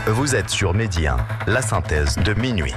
Vous êtes sur Midi 1, la synthèse de minuit.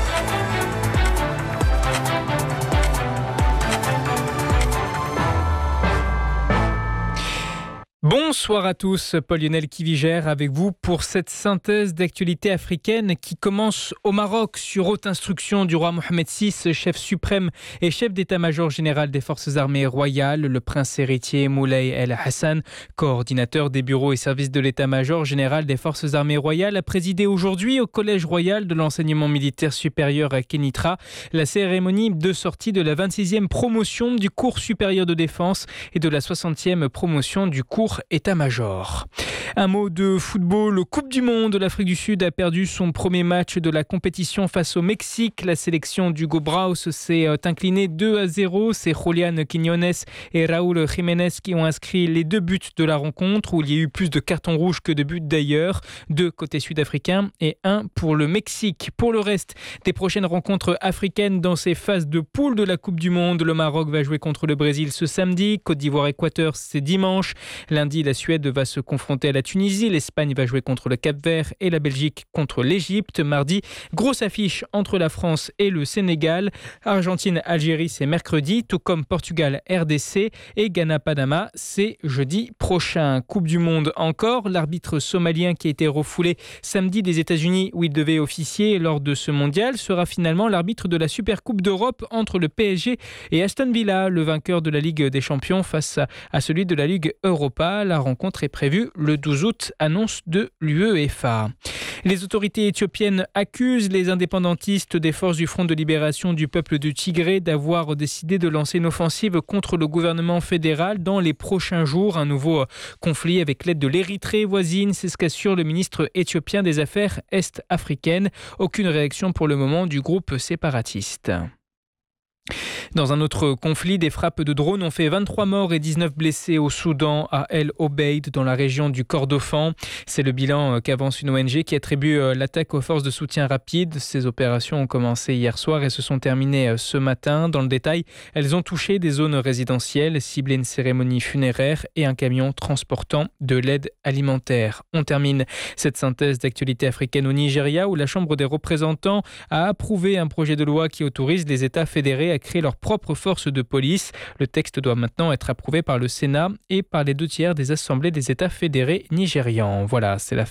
Bonsoir à tous, Paul-Lionel Kivigère avec vous pour cette synthèse d'actualité africaine qui commence au Maroc sur haute instruction du roi Mohamed VI, chef suprême et chef d'état-major général des forces armées royales. Le prince héritier Moulay El Hassan, coordinateur des bureaux et services de l'état-major général des forces armées royales, a présidé aujourd'hui au collège royal de l'enseignement militaire supérieur à Kénitra la cérémonie de sortie de la 26e promotion du cours supérieur de défense et de la 60e promotion du cours état-major. Un mot de football. Coupe du Monde. L'Afrique du Sud a perdu son premier match de la compétition face au Mexique. La sélection d'Hugo Braus s'est inclinée 2-0. C'est Julián Quiñones et Raúl Jiménez qui ont inscrit les 2 buts de la rencontre, où il y a eu plus de cartons rouges que de buts d'ailleurs. 2 côté sud-africain et 1 pour le Mexique. Pour le reste des prochaines rencontres africaines dans ces phases de poule de la Coupe du Monde, le Maroc va jouer contre le Brésil ce samedi. Côte d'Ivoire-Équateur, c'est dimanche. Lundi, la Suède va se confronter à la Tunisie, l'Espagne va jouer contre le Cap-Vert et la Belgique contre l'Égypte. Mardi, grosse affiche entre la France et le Sénégal. Argentine-Algérie, c'est mercredi, tout comme Portugal-RDC et Ghana-Panama, c'est jeudi prochain. Coupe du Monde encore, l'arbitre somalien qui a été refoulé samedi des États-Unis où il devait officier lors de ce mondial sera finalement l'arbitre de la Supercoupe d'Europe entre le PSG et Aston Villa, le vainqueur de la Ligue des Champions face à celui de la Ligue Europa. La rencontre est prévue le 12 août, annonce de l'UEFA. Les autorités éthiopiennes accusent les indépendantistes des forces du Front de libération du peuple de Tigré d'avoir décidé de lancer une offensive contre le gouvernement fédéral dans les prochains jours. Un nouveau conflit avec l'aide de l'Érythrée voisine, c'est ce qu'assure le ministre éthiopien des Affaires est-africaines. Aucune réaction pour le moment du groupe séparatiste. Dans un autre conflit, des frappes de drones ont fait 23 morts et 19 blessés au Soudan, à El Obeid, dans la région du Kordofan. C'est le bilan qu'avance une ONG qui attribue l'attaque aux forces de soutien rapide. Ces opérations ont commencé hier soir et se sont terminées ce matin. Dans le détail, elles ont touché des zones résidentielles, ciblé une cérémonie funéraire et un camion transportant de l'aide alimentaire. On termine cette synthèse d'actualité africaine au Nigeria, où la Chambre des représentants a approuvé un projet de loi qui autorise les États fédérés à créer leur propre force de police. Le texte doit maintenant être approuvé par le Sénat et par les 2/3 des assemblées des États fédérés nigérians. Voilà, c'est la